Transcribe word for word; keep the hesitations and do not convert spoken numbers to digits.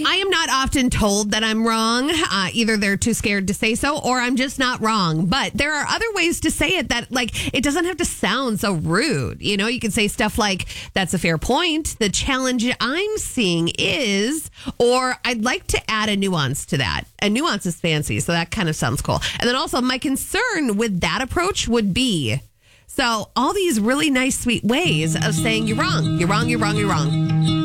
I am not often told that I'm wrong. Uh, either they're too scared to say so, or I'm just not wrong. But there are other ways to say it that, like, it doesn't have to sound so rude. You know, you can say stuff like, that's a fair point. The challenge I'm seeing is, or I'd like to add a nuance to that. A nuance is fancy, so that kind of sounds cool. And then also, my concern with that approach would be, so all these really nice, sweet ways of saying you're wrong, you're wrong, you're wrong, you're wrong.